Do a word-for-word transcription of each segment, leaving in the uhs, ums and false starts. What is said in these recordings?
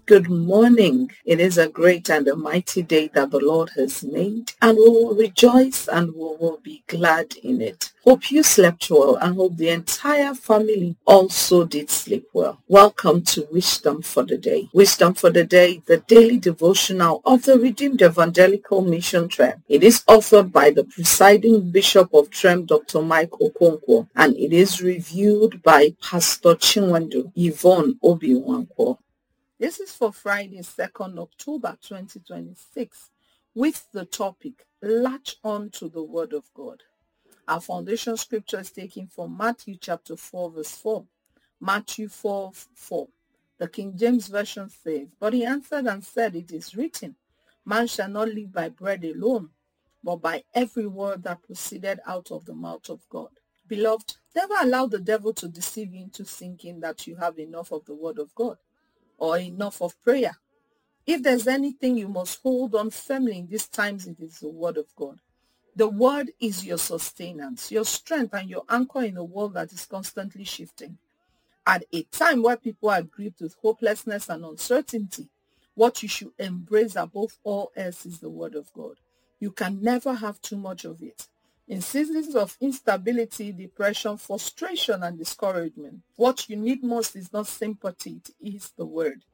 Good morning. It is a great and a mighty day that the Lord has made, and we will rejoice and we will be glad in it. Hope you slept well and hope the entire family also did sleep well. Welcome to Wisdom for the Day. Wisdom for the Day, the daily devotional of the Redeemed Evangelical Mission Trem. It is authored by the presiding Bishop of Trem, Doctor Mike Okonkwo, and it is reviewed by Pastor Chinwendu Yvonne Obi-Nwankwo. This is for Friday, second October twenty twenty-six, with the topic, Latch on to the Word of God. Our foundation scripture is taken from Matthew chapter four, verse four. Matthew four, four. The King James Version says, "But he answered and said, It is written, Man shall not live by bread alone, but by every word that proceeded out of the mouth of God." Beloved, never allow the devil to deceive you into thinking that you have enough of the Word of God or enough of prayer. If there's anything you must hold on firmly in these times, it is the Word of God. The Word is your sustenance, your strength, and your anchor in a world that is constantly shifting. At a time where people are gripped with hopelessness and uncertainty, what you should embrace above all else is the Word of God. You can never have too much of it. In seasons of instability, depression, frustration, and discouragement, what you need most is not sympathy, it is the Word.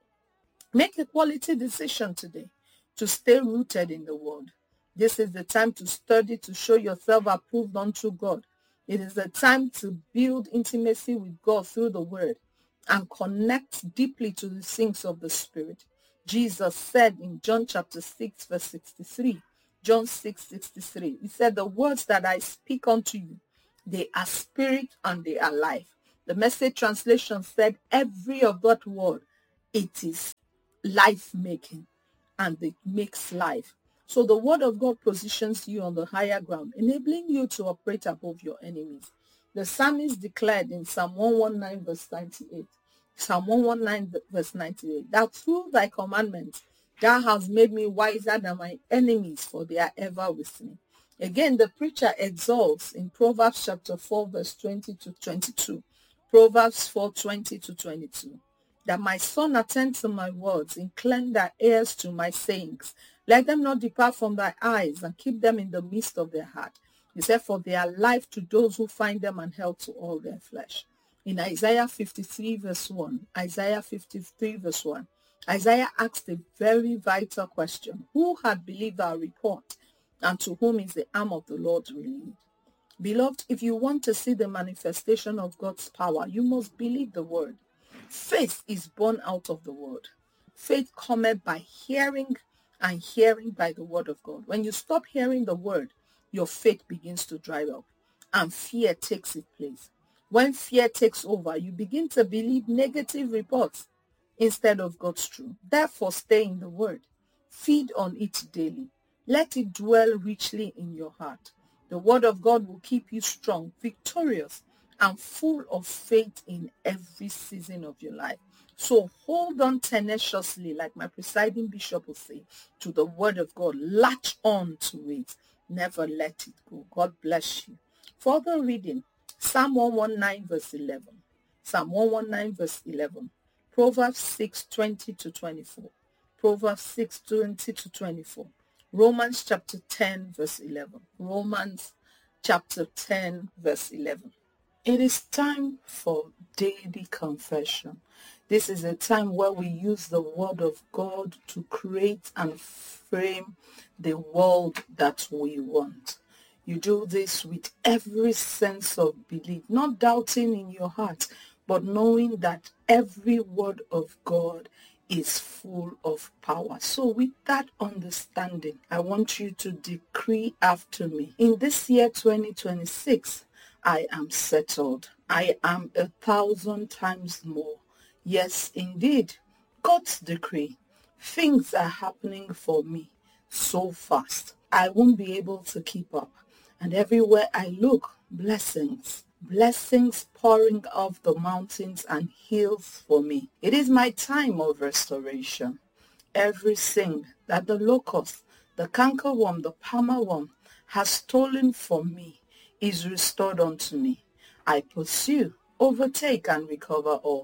Make a quality decision today to stay rooted in the Word. This is the time to study, to show yourself approved unto God. It is the time to build intimacy with God through the Word and connect deeply to the things of the Spirit. Jesus said in John chapter six, verse sixty-three, John six, sixty-three, he said, "The words that I speak unto you, they are spirit and they are life." The Message translation said, every of that word, it is life-making and it makes life. So the Word of God positions you on the higher ground, enabling you to operate above your enemies. The psalmist declared in Psalm one nineteen, verse ninety-eight, Psalm one nineteen, verse ninety-eight, that through thy commandments thou hast made me wiser than my enemies, for they are ever with me. Again, the preacher exalts in Proverbs chapter four, verse twenty to twenty-two. Proverbs four, twenty to twenty-two. That my son attend to my words, incline thy ears to my sayings. Let them not depart from thy eyes, and keep them in the midst of their heart. He said, for they are life to those who find them, and health to all their flesh. In Isaiah fifty-three, verse one, Isaiah fifty-three, verse one, Isaiah asked a very vital question. Who had believed our report, and to whom is the arm of the Lord revealed? Beloved, if you want to see the manifestation of God's power, you must believe the Word. Faith is born out of the Word. Faith cometh by hearing, and hearing by the Word of God. When you stop hearing the Word, your faith begins to dry up, and fear takes its place. When fear takes over, you begin to believe negative reports instead of God's truth. Therefore, stay in the Word. Feed on it daily. Let it dwell richly in your heart. The Word of God will keep you strong, victorious, and full of faith in every season of your life. So hold on tenaciously, like my presiding bishop will say, to the Word of God. Latch on to it. Never let it go. God bless you. Further reading, Psalm one nineteen, verse eleven. Psalm one nineteen, verse eleven. Proverbs six, twenty to twenty-four. Proverbs six, twenty to twenty-four. Romans chapter ten, verse eleven. Romans chapter ten, verse eleven. It is time for daily confession. This is a time where we use the Word of God to create and frame the world that we want. You do this with every sense of belief, not doubting in your heart, but knowing that every word of God is full of power. So with that understanding, I want you to decree after me. In this year twenty twenty-six, I am settled. I am a thousand times more. Yes, indeed, God's decree. Things are happening for me so fast. I won't be able to keep up. And everywhere I look, blessings. Blessings pouring off the mountains and hills for me. It is my time of restoration. Everything that the locust, the cankerworm, the palmerworm has stolen from me is restored unto me. I pursue, overtake, and recover all.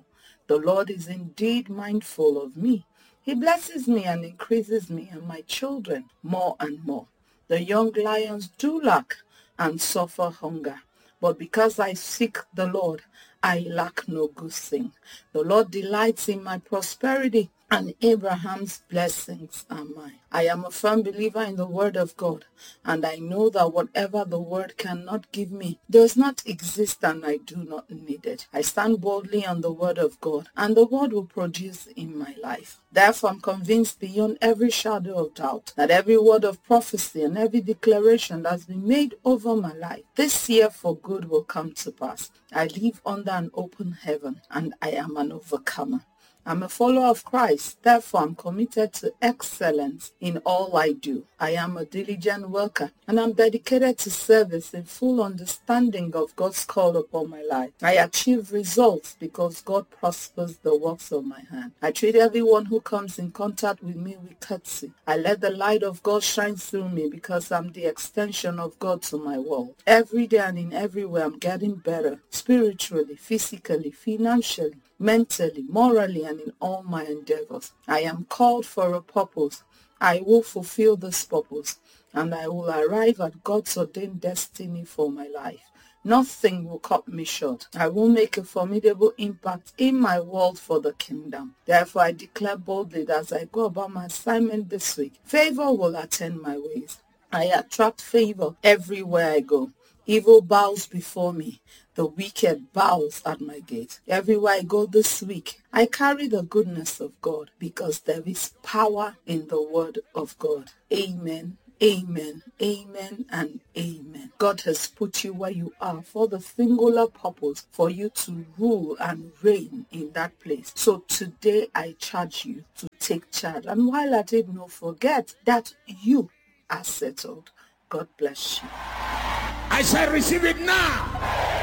The Lord is indeed mindful of me. He blesses me and increases me and my children more and more. The young lions do lack and suffer hunger, but because I seek the Lord, I lack no good thing. The Lord delights in my prosperity, and Abraham's blessings are mine. I am a firm believer in the word of God, and I know that whatever the word cannot give me does not exist, and I do not need it. I stand boldly on the word of God, and the word will produce in my life. Therefore, I'm convinced beyond every shadow of doubt that every word of prophecy and every declaration that has been made over my life this year for good will come to pass. I live under an open heaven, and I am an overcomer. I'm a follower of Christ, therefore I'm committed to excellence in all I do. I am a diligent worker, and I'm dedicated to service in full understanding of God's call upon my life. I achieve results because God prospers the works of my hand. I treat everyone who comes in contact with me with courtesy. I let the light of God shine through me because I'm the extension of God to my world. Every day and in every way I'm getting better, spiritually, physically, financially, mentally, morally, and in all my endeavors. I am called for a purpose. I will fulfill this purpose, and I will arrive at God's ordained destiny for my life. Nothing will cut me short. I will make a formidable impact in my world for the kingdom. Therefore, I declare boldly that as I go about my assignment this week, favor will attend my ways. I attract favor everywhere I go. Evil bows before me. The wicked bows at my gate. Everywhere I go this week, I carry the goodness of God because there is power in the word of God. Amen. Amen, amen, and amen. God has put you where you are for the singular purpose for you to rule and reign in that place. So today I charge you to take charge. And while at it, don't forget that you are settled. God bless you. I shall receive it now.